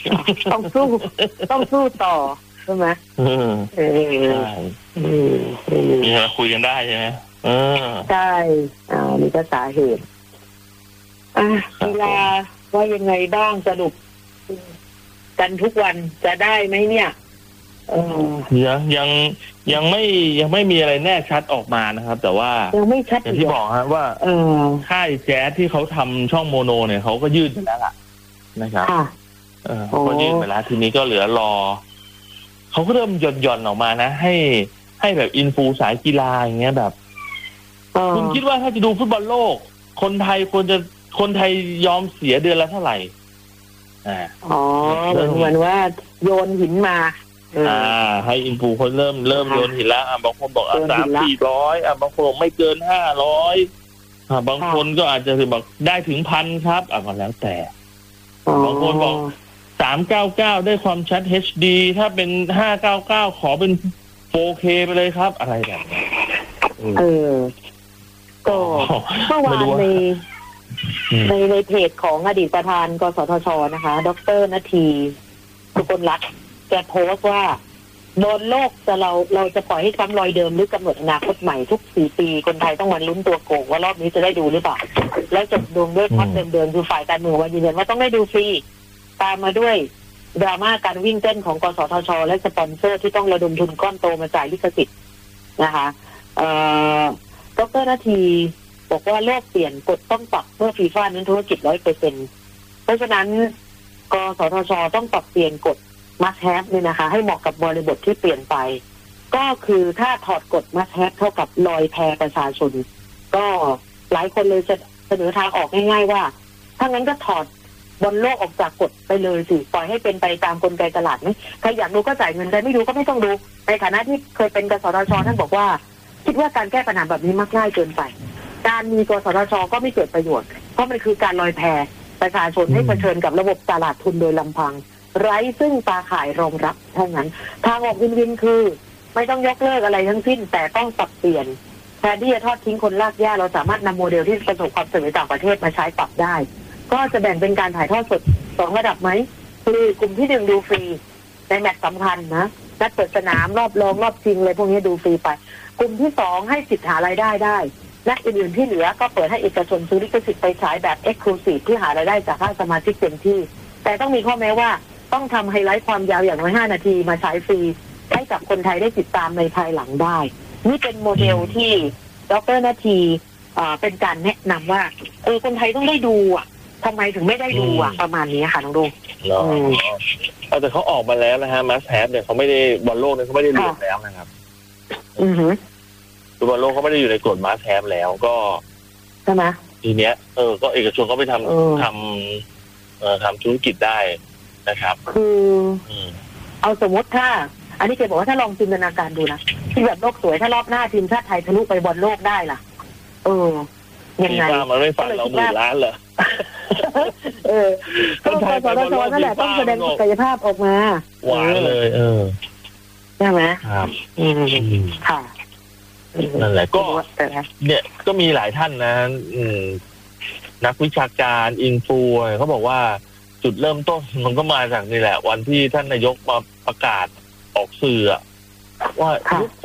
ต้องสู้ต้องสู้ต่อใช่ไหมมีอะไรคุยกันได้ใช่ไหมใช่นี่ก็สาเหตุกีฬาว่ายังไงบ้างสรุปกันทุกวันจะได้ไหมเนี่ยยังไม่มีอะไรแน่ชัดออกมานะครับแต่ว่ายังไม่ชัดอย่างที่บอกครับว่าค่ายแจ๊สที่เขาทำช่องโมโนเนี่ยเขาก็ยื่นไปแล้วล่ะนะครับก็ยื่นไปแล้วทีนี้ก็เหลือรอเขาก็เริ่มหย่อนออกมานะให้แบบอินฟูสายกีฬาอย่างเงี้ยแบบคุณคิดว่าถ้าจะดูฟุตบอลโลกคนไทยยอมเสียเดือนละเท่าไหร่เหมือนว่าโยนหินมาให้อินฟูคนเริ่มโยนหินแล้วบางคนบอก300-400บางคนบอกไม่เกิน500บางคนก็อาจจะบอกได้ถึง1,000ครับก็แล้วแต่บางคนบอก399ได้ความชัด HD ถ้าเป็น599ขอเป็น 4K ไปเลยครับอะไรแบบนี้ก็เมื่อวานในเพจของอดีตประธานกสทช.นะคะดร.ณทีสุกลรัตน์แกโพสต์ว่าบอลโลกเราจะปล่อยให้ซ้ำรอยเดิมหรือกำหนดอนาคตใหม่ทุก4 ปีคนไทยต้องมาลุ้นตัวโกงว่ารอบนี้จะได้ดูหรือเปล่าแล้วจบลงด้วยพอดเดิมๆคือฝ่ายการเมืองว่ายืนยันว่าต้องได้ดูฟรีตามมาด้วยดราม่าการวิ่งเต้นของกสทช.และสปอนเซอร์ที่ต้องระดมทุนก้อนโตมาจ่ายลิขสิทธิ์นะคะดร.ณทีบอกว่าโลกเปลี่ยนกฎต้องปรับเมื่อฟีฟ่านั้นธุรกิจ 100% เพราะฉะนั้นกสทช.ต้องปรับเปลี่ยนกฎmust have เนี่ยนะคะให้เหมาะกับบริบทที่เปลี่ยนไปก็คือถ้าถอดกฎ must have เท่ากับลอยแพประชาชนก็หลายคนเลยเสนอทางออกง่ายๆว่าถ้างั้นก็ถอดบอลโลกออกจากกฎไปเลยสิปล่อยให้เป็นไปตามกลไกตลาดไหมใครอยากดูก็จ่ายเงินใครไม่ดูก็ไม่ต้องดูในฐานะที่เคยเป็นกสทช.ท่านบอกว่าคิดว่าการแก้ปัญหาแบบนี้มักง่ายเกินไปการมีกสทช.ก็ไม่เกิดประโยชน์เพราะมันคือการลอยแพประชาชนให้เผชิญกับระบบตลาดทุนโดยลำพังไร้ซึ่งตาข่ายรองรับเท่านั้นทางออกวินคือไม่ต้องยกเลิกอะไรทั้งสิ้นแต่ต้องปรับเปลี่ยนแทนที่จะทอดทิ้งคนลากย่าเราสามารถนำโมเดลที่ประสบความสำเร็จต่างประเทศมาใช้ปรับได้ก็จะแบ่งเป็นการถ่ายทอดสด2ระดับไหมคือกลุ่มที่1ดูฟรีในแมตช์สำคัญนะนัดเปิดสนามรอบรองรอบชิงอะไรพวกนี้ดูฟรีไปกลุ่มที่2ให้สิทธิ์หารายได้ได้นัดอื่นๆที่เหลือก็เปิดให้เอกชนซื้อลิขสิทธิ์ไปฉายแบบ Exclusive ที่หารายได้จากค่าสมาชิกเต็มที่แต่ต้องมีข้อแม้ว่าต้องทำไฮไลท์ความยาวอย่างน้อย5 นาทีมาใช้ฟรีให้กับคนไทยได้ติดตามในภายหลังได้นี่เป็นโมเดลที่ดร.ณทีเป็นการแนะนำว่าคนไทยต้องได้ดูทำไมถึงไม่ได้ดูประมาณนี้ค่ะน้องดงแต่เขาออกมาแล้วนะฮะมัสแฮปเนี่ยเขาไม่ได้บอลโลกเนี่ยเขาไม่ได้รวมแล้วนะครับบอลโลกเขาไม่ได้อยู่ในกฎมัสแฮปแล้วก็ใช่ไหมทีเนี้ยก็เอกชนเขาไปทำธุรกิจได้นะครับคือเอาสมมติถ้าอันนี้แกบอกว่าถ้าลองจินตนาการดูนะที่แบบโลกสวยถ้ารอบหน้าทีมชาติไทยทะลุไปบอลโลกได้ล่ะยังไงมันไม่ฟังเรา10,000 ล้านเหรอก็กสทช.นั่นแหละต้องแสดงศักยภาพออกมาหวานเลยใช่ไหมครับค่ะนั่นแหละก็เนี่ยก็มีหลายท่านนะนักวิชาการอินฟูเขาบอกว่าจุดเริ่มต้นมันก็มาจากนี่แหละวันที่ท่านนายกมาประกาศออกสื่อว่า